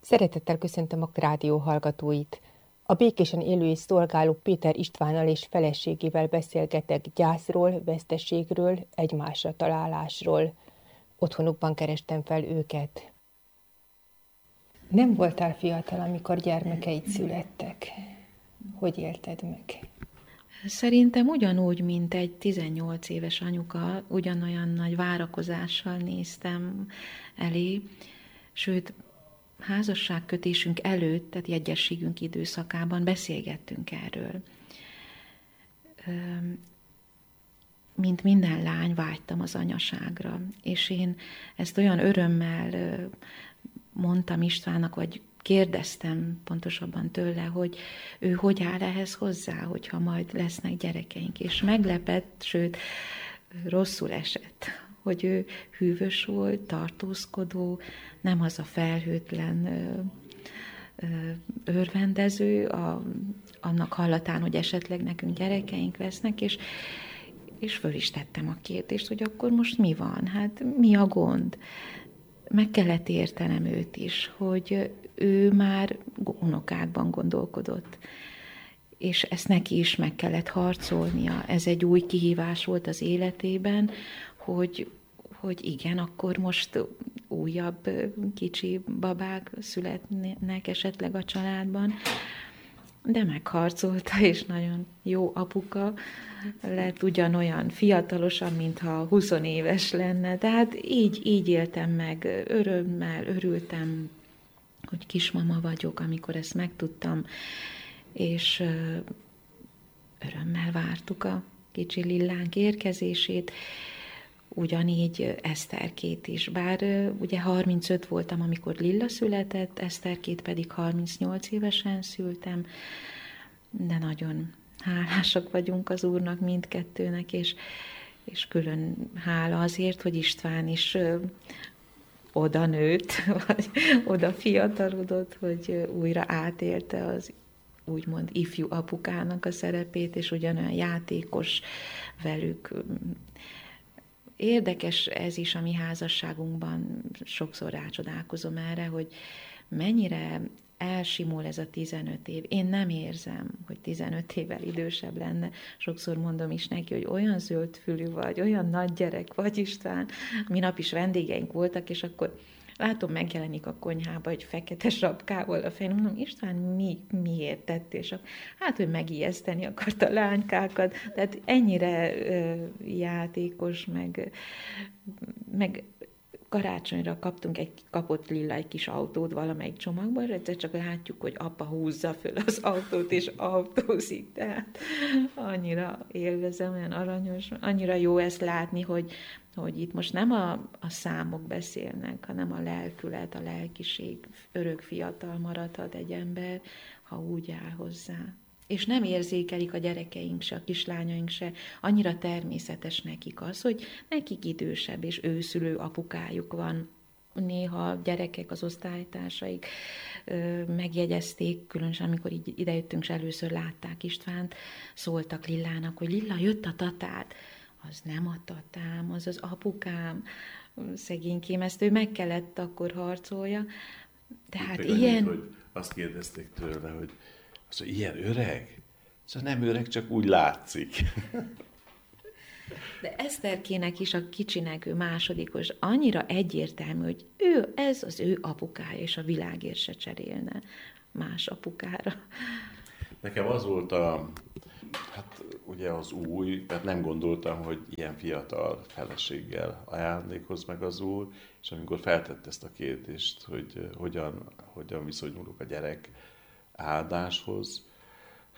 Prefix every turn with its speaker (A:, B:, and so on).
A: Szeretettel köszöntöm a rádió hallgatóit. A békésen élő és szolgáló Péter Istvánnal és feleségével beszélgetek gyászról, veszteségről, egymásra találásról. Otthonukban kerestem fel őket. Nem voltál fiatal, amikor gyermekeid születtek. Hogy élted meg?
B: Szerintem ugyanúgy, mint egy 18 éves anyuka, ugyanolyan nagy várakozással néztem elé, sőt, házasságkötésünk előtt, tehát jegyességünk időszakában beszélgettünk erről. Mint minden lány vágytam az anyaságra, és én ezt olyan örömmel mondtam Istvánnak, vagy kérdeztem pontosabban tőle, hogy ő hogy áll ehhez hozzá, hogyha majd lesznek gyerekeink. És meglepett, sőt, rosszul esett, hogy ő hűvös volt, tartózkodó, nem az a felhőtlen örvendező, annak hallatán, hogy esetleg nekünk gyerekeink lesznek, és föl is tettem a kérdést, hogy akkor most mi van, hát mi a gond? Meg kellett értenem őt is, hogy ő már unokákban gondolkodott, és ezt neki is meg kellett harcolnia. Ez egy új kihívás volt az életében, hogy igen, akkor most újabb kicsi babák születnek esetleg a családban, de megharcolta, és nagyon jó apuka lett, ugyanolyan fiatalosan, mintha 20 éves lenne. Tehát így éltem meg, örömmel, örültem, hogy kismama vagyok, amikor ezt megtudtam, és örömmel vártuk a kicsi Lillánk érkezését, ugyanígy Eszterkét is. Bár ugye 35 voltam, amikor Lilla született, Eszterkét pedig 38 évesen szültem, de nagyon hálásak vagyunk az Úrnak mindkettőnek, és külön hála azért, hogy István is oda nőtt, vagy oda fiatalodott, hogy újra átélte az úgymond ifjú apukának a szerepét, és ugyanolyan játékos velük. Érdekes ez is a mi házasságunkban, sokszor rácsodálkozom erre, hogy mennyire elsimul ez a 15 év. Én nem érzem, hogy 15 évvel idősebb lenne. Sokszor mondom is neki, hogy olyan zöldfülű vagy, olyan nagy gyerek vagy, István. Minap is vendégeink voltak, és akkor látom, megjelenik a konyhába egy fekete sapkával a fején. Mondom, István, miért tettél? És hát, hogy megijeszteni akarta a lánykákat. Tehát ennyire játékos, meg karácsonyra kapott Lilla egy kis autót valamelyik csomagban, és egyszer csak látjuk, hogy apa húzza föl az autót, és autózik. Tehát annyira élvezem, olyan aranyos, annyira jó ezt látni, hogy itt most nem a számok beszélnek, hanem a lelkület, a lelkiség, örök fiatal maradhat egy ember, ha úgy áll hozzá. És nem érzékelik a gyerekeink se, a kislányaink se, annyira természetes nekik az, hogy nekik idősebb és őszülő apukájuk van. Néha a gyerekek, az osztálytársaik megjegyezték, különösen amikor így idejöttünk, és először látták Istvánt, szóltak Lillának, hogy Lilla, jött a tatád. Az nem a tatám, az az apukám, szegénykém, ezt ő meg kellett akkor harcolja. Tehát ilyen...
C: Annyit, hogy azt kérdezték tőle, hogy ilyen öreg? Szóval nem öreg, csak úgy látszik.
B: De Eszterkének is, a kicsinek, ő másodikos, annyira egyértelmű, hogy ez az ő apukája, és a világért se cserélne más apukára.
C: Nekem az volt hát ugye az új, mert nem gondoltam, hogy ilyen fiatal feleséggel ajándékoz meg az Úr, és amikor feltett ezt a kérdést, hogy hogyan viszonyulok a gyerek áldáshoz,